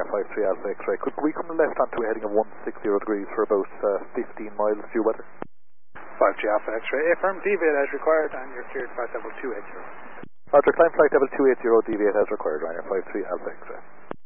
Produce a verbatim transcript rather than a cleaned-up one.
five three Alpha X-ray. Could we come left onto a heading of one sixty degrees for about uh, fifteen miles due weather? five three Alpha X-ray, affirm, deviate as required, and you're cleared flight level two eighty. Roger, climb flight level two eighty, deviate as required, Ryanair five three Alpha X-ray.